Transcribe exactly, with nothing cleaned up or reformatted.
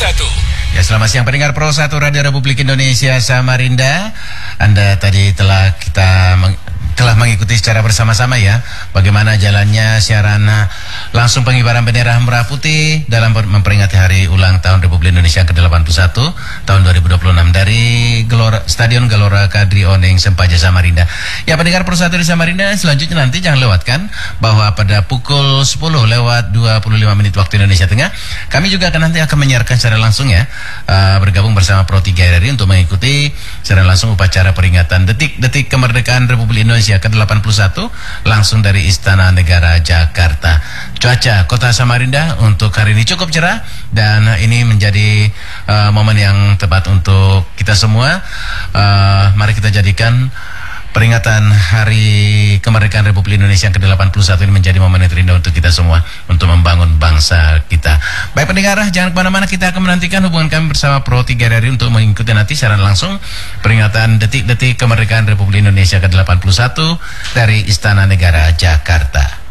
satu. Ya, selamat siang pendengar Pro satu Radio Republik Indonesia Samarinda. Anda tadi telah kita meng telah mengikuti secara bersama-sama ya bagaimana jalannya siaran langsung pengibaran bendera merah putih dalam memperingati hari ulang tahun Republik Indonesia ke delapan puluh satu tahun dua ribu dua puluh enam dari Gelora, Stadion Gelora Kadri Oneng Sempaja Samarinda. Ya, pendengar Pro satu di Samarinda, selanjutnya nanti jangan lewatkan bahwa pada pukul sepuluh lewat dua puluh lima menit waktu Indonesia Tengah kami juga akan nanti akan menyiarkan secara langsung ya uh, bergabung bersama Pro tiga R R I untuk mengikuti secara langsung upacara peringatan detik-detik kemerdekaan Republik Indonesia ke delapan puluh satu langsung dari Istana Negara Jakarta. Cuaca Kota Samarinda untuk hari ini cukup cerah dan ini menjadi uh, momen yang tepat untuk kita semua. Uh, mari kita jadikan peringatan Hari Kemerdekaan Republik Indonesia ke delapan puluh satu ini menjadi momen yang terindah untuk kita semua untuk membangun bangsa kita. Baik pendengar, jangan kemana-mana, kita akan menantikan hubungan kami bersama Pro tiga R R I untuk mengikuti nanti siaran langsung peringatan detik-detik kemerdekaan Republik Indonesia ke delapan puluh satu dari Istana Negara Jakarta.